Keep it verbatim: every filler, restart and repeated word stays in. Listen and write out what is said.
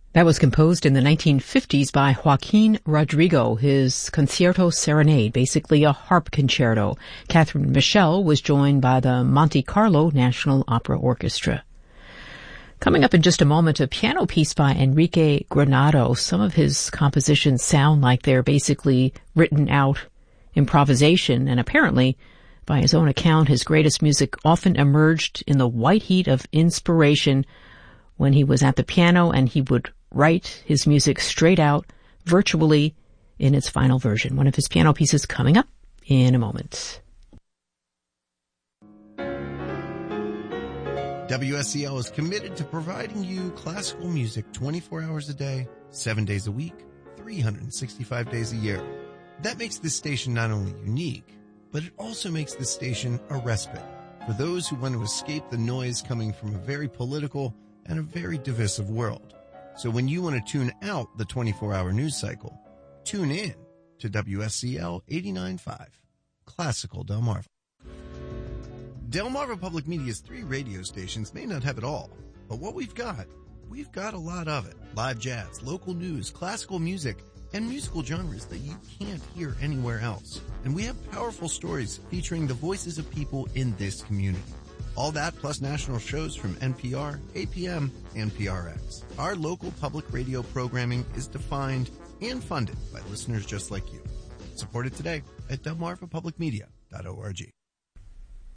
That was composed in the nineteen fifties by Joaquin Rodrigo, his Concierto Serenade, basically a harp concerto. Catherine Michel was joined by the Monte Carlo National Opera Orchestra. Coming up in just a moment, a piano piece by Enrique Granado. Some of his compositions sound like they're basically written out improvisation, and apparently, by his own account, his greatest music often emerged in the white heat of inspiration when he was at the piano, and he would write his music straight out, virtually, in its final version. One of his piano pieces coming up in a moment. W S C L is committed to providing you classical music twenty-four hours a day, seven days a week, three hundred sixty-five days a year. That makes this station not only unique, but it also makes this station a respite for those who want to escape the noise coming from a very political and a very divisive world. So when you want to tune out the twenty-four hour news cycle, tune in to W S C L eighty-nine point five, Classical Delmarva. Delmarva Public Media's three radio stations may not have it all, but what we've got, we've got a lot of it. Live jazz, local news, classical music, and musical genres that you can't hear anywhere else. And we have powerful stories featuring the voices of people in this community. All that plus national shows from N P R, A P M, and P R X. Our local public radio programming is defined and funded by listeners just like you. Support it today at delmarva public media dot org.